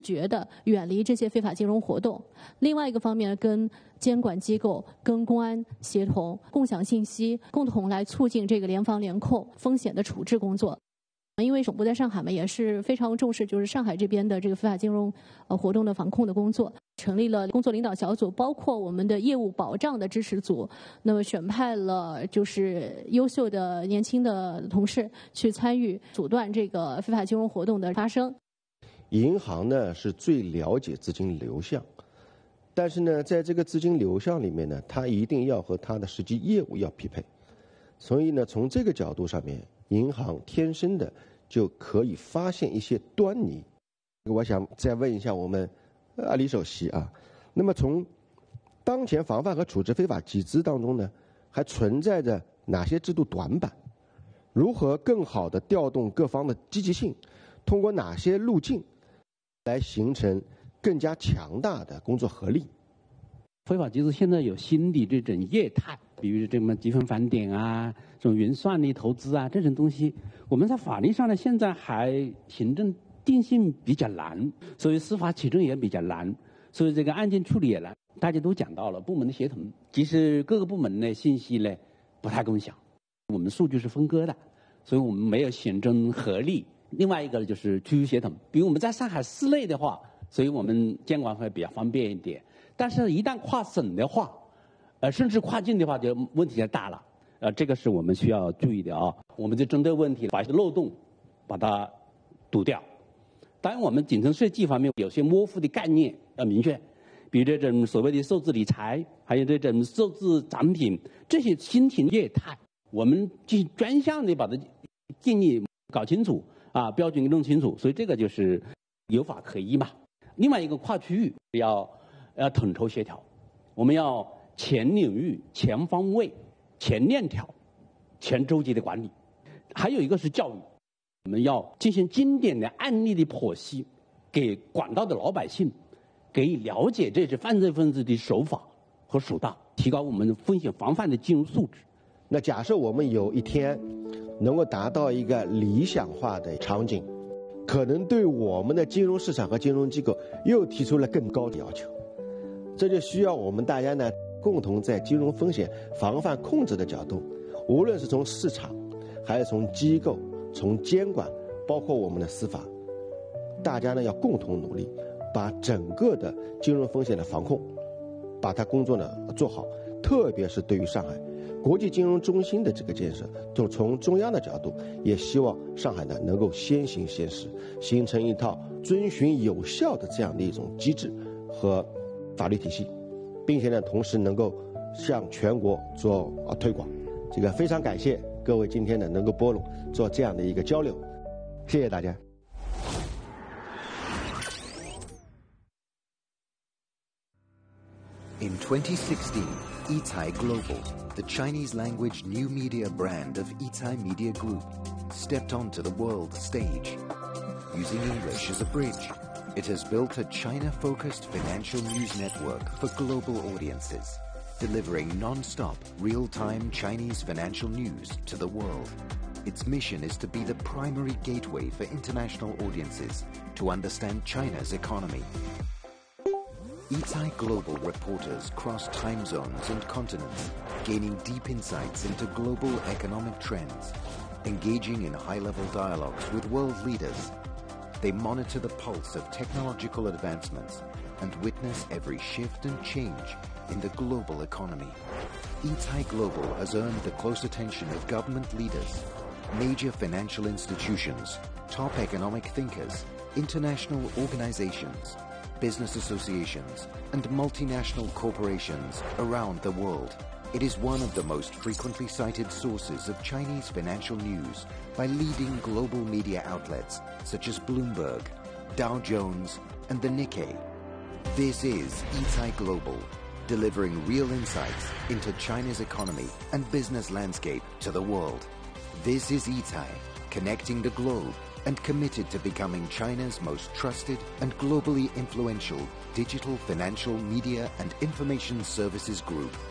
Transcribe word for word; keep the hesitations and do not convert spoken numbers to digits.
决的远离这些非法金融活动。另外一个方面，跟监管机构、跟公安协同，共享信息，共同来促进这个联防联控风险的处置工作。因为总部在上海嘛，也是非常重视就是上海这边的这个非法金融呃活动的防控的工作，成立了工作领导小组，包括我们的业务保障的支持组，那么选派了就是优秀的年轻的同事去参与阻断这个非法金融活动的发生。 银行呢是最了解资金流向，但是呢，在这个资金流向里面呢，它一定要和它的实际业务要匹配。所以呢，从这个角度上面，银行天生的就可以发现一些端倪。我想再问一下我们啊李首席啊，那么从当前防范和处置非法集资当中呢，还存在着哪些制度短板？如何更好地调动各方的积极性？通过哪些路径来形成更加强大的工作合力？ 非法集资现在有新的这种业态，比如这么积分返点啊，这种云算力投资啊，这种东西，我们在法律上呢，现在还行政定性比较难，所以司法取证也比较难，所以这个案件处理也难。大家都讲到了部门的协同，其实各个部门的信息呢不太共享，我们数据是分割的，所以我们没有行政合力。另外一个就是区域协同，比如我们在上海市内的话，所以我们监管会比较方便一点。但是，一旦跨省的话，呃，甚至跨境的话，就问题就大了。呃，这个是我们需要注意的啊。我们就针对问题，把漏洞把它堵掉。当然，我们谨慎税计方面有些模糊的概念要明确，比如这种所谓的数字理财，还有这种数字产品，这些新型业态，我们进专项的把它建立搞清楚啊，标准弄清楚。所以这个就是有法可依嘛。另外一个跨区域要。要统筹协调，我们要全领域、全方位、全链条、全周期的管理。还有一个是教育，我们要进行经典的案例的剖析，给广大的老百姓可以了解这些犯罪分子的手法和手段，提高我们风险防范的金融素质。 那假设我们有一天能够达到一个理想化的场景，可能对我们的金融市场和金融机构又提出了更高的要求。这就需要我们大家呢，共同在金融风险防范控制的角度，无论是从市场，还是从机构、从监管，包括我们的司法，大家呢要共同努力，把整个的金融风险的防控，把它工作呢做好。特别是对于上海国际金融中心的这个建设，就从中央的角度，也希望上海呢能够先行先试，形成一套遵循有效的这样的一种机制和法律体系，并且呢，同时能够向全国做啊推广。这个非常感谢各位今天呢能够拨冗做这样的一个交流，谢谢大家。 In twenty sixteen, Yitai Global, the Chinese-language new media brand of Yitai Media Group, stepped onto the world stage. Using English as a bridge, it has built a China-focused financial news network for global audiences, delivering non-stop, real-time Chinese financial news to the world. Its mission is to be the primary gateway for international audiences to understand China's economy. Yitai Global reporters cross time zones and continents, gaining deep insights into global economic trends, engaging in high-level dialogues with world leaders. They monitor the pulse of technological advancements and witness every shift and change in the global economy. Yitai Global has earned the close attention of government leaders, major financial institutions, top economic thinkers, international organizations, business associations, and multinational corporations around the world. It is one of the most frequently cited sources of Chinese financial news by leading global media outlets such as Bloomberg, Dow Jones, and the Nikkei. This is Yitai Global, delivering real insights into China's economy and business landscape to the world. This is Yitai, connecting the globe and committed to becoming China's most trusted and globally influential digital financial media and information services group.